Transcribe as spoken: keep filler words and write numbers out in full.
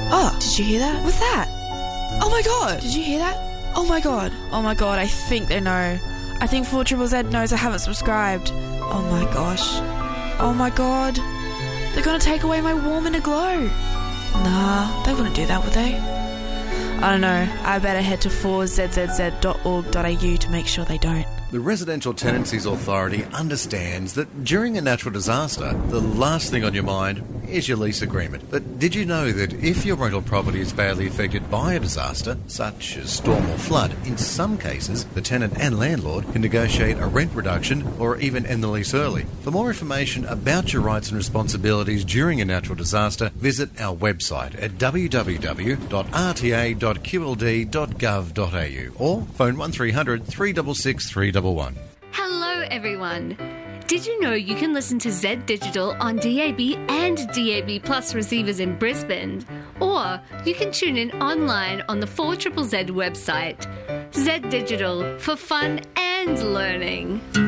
Oh, did you hear that? What's that? Oh my god! Did you hear that? Oh my god. Oh my god, I think they know. I think four Z Z knows I haven't subscribed. Oh my gosh. Oh my god. They're gonna take away my warm and a glow. Nah, they wouldn't do that, would they? I don't know. I better head to four z z z dot org dot a u to make sure they don't. The Residential Tenancies Authority understands that during a natural disaster, the last thing on your mind is your lease agreement. But did you know that if your rental property is badly affected by a disaster, such as storm or flood, in some cases, the tenant and landlord can negotiate a rent reduction or even end the lease early? For more information about your rights and responsibilities during a natural disaster, visit our website at w w w dot r t a dot q l d dot gov dot a u or phone one three hundred, three six six, three one one. Hello everyone. Did you know you can listen to Z Digital on D A B and D A B Plus receivers in Brisbane? Or you can tune in online on the four Z Z Z website. Z Digital, for fun and learning.